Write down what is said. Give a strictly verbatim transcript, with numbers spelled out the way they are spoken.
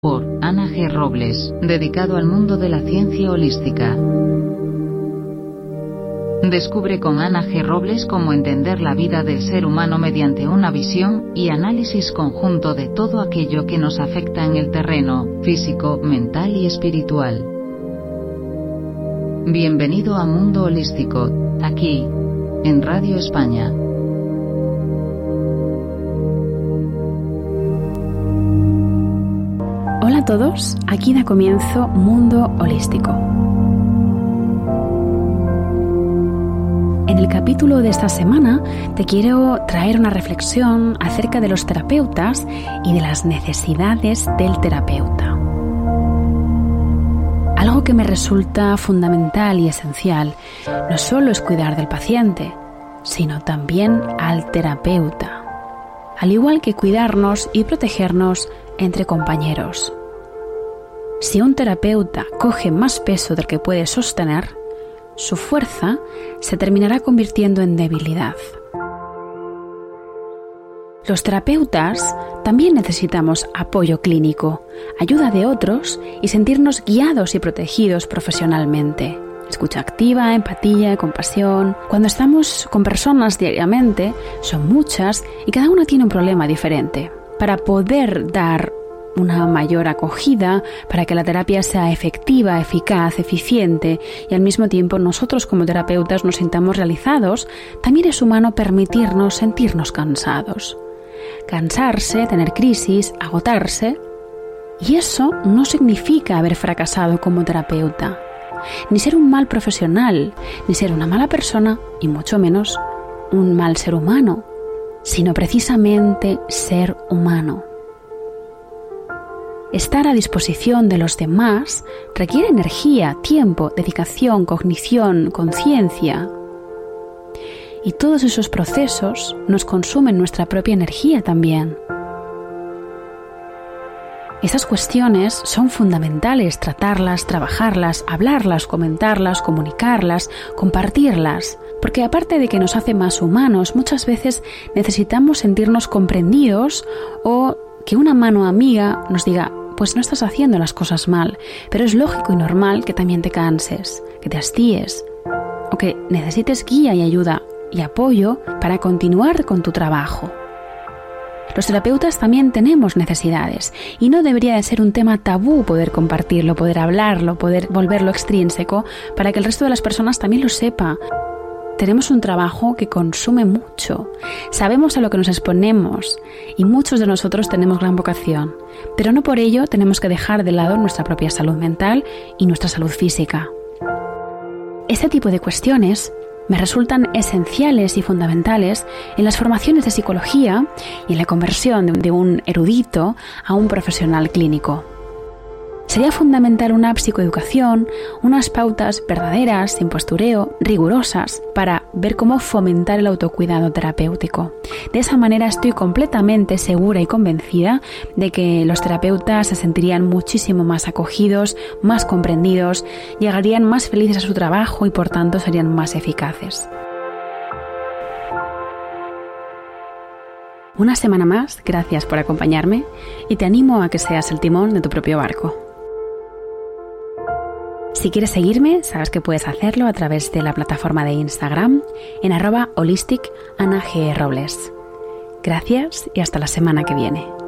por Ana G. Robles, dedicado al mundo de la ciencia holística. Descubre con Ana G. Robles cómo entender la vida del ser humano mediante una visión y análisis conjunto de todo aquello que nos afecta en el terreno físico, mental y espiritual. Bienvenido a Mundo Holístico, aquí, en Radio España. Hola a todos, aquí da comienzo Mundo Holístico. En el capítulo de esta semana te quiero traer una reflexión acerca de los terapeutas y de las necesidades del terapeuta. Algo que me resulta fundamental y esencial no solo es cuidar del paciente, sino también al terapeuta, al igual que cuidarnos y protegernos entre compañeros. Si un terapeuta coge más peso del que puede sostener, su fuerza se terminará convirtiendo en debilidad. Los terapeutas también necesitamos apoyo clínico, ayuda de otros y sentirnos guiados y protegidos profesionalmente. Escucha activa, empatía, compasión. Cuando estamos con personas diariamente, son muchas y cada una tiene un problema diferente. Para poder dar una mayor acogida, para que la terapia sea efectiva, eficaz, eficiente y al mismo tiempo nosotros como terapeutas nos sintamos realizados, también es humano permitirnos sentirnos cansados. Cansarse, tener crisis, agotarse. Y eso no significa haber fracasado como terapeuta, ni ser un mal profesional, ni ser una mala persona y mucho menos un mal ser humano, sino precisamente ser humano. Estar a disposición de los demás requiere energía, tiempo, dedicación, cognición, conciencia. Y todos esos procesos nos consumen nuestra propia energía también. Estas cuestiones son fundamentales tratarlas, trabajarlas, hablarlas, comentarlas, comunicarlas, compartirlas, porque aparte de que nos hace más humanos, muchas veces necesitamos sentirnos comprendidos o que una mano amiga nos diga: pues no estás haciendo las cosas mal, pero es lógico y normal que también te canses, que te hastíes, o que necesites guía y ayuda y apoyo para continuar con tu trabajo. Los terapeutas también tenemos necesidades y no debería de ser un tema tabú poder compartirlo, poder hablarlo, poder volverlo extrínseco para que el resto de las personas también lo sepa. Tenemos un trabajo que consume mucho, sabemos a lo que nos exponemos y muchos de nosotros tenemos gran vocación, pero no por ello tenemos que dejar de lado nuestra propia salud mental y nuestra salud física. Este tipo de cuestiones me resultan esenciales y fundamentales en las formaciones de psicología y en la conversión de un erudito a un profesional clínico. Sería fundamental una psicoeducación, unas pautas verdaderas, sin postureo, rigurosas, para ver cómo fomentar el autocuidado terapéutico. De esa manera estoy completamente segura y convencida de que los terapeutas se sentirían muchísimo más acogidos, más comprendidos, llegarían más felices a su trabajo y por tanto serían más eficaces. Una semana más, gracias por acompañarme y te animo a que seas el timón de tu propio barco. Si quieres seguirme, sabes que puedes hacerlo a través de la plataforma de Instagram en arroba holistic Ana G. Robles. Gracias y hasta la semana que viene.